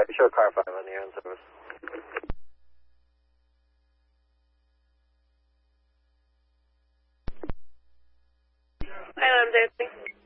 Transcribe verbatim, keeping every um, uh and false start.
right, show car five on the air in service. Hi, I'm Dancing.